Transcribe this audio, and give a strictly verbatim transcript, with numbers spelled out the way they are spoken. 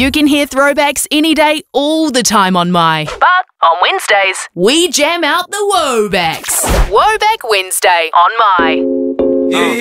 You can hear throwbacks any day, all the time on My. But on Wednesdays, we jam out the Wobacks. Woback Wednesday on My. Yeah,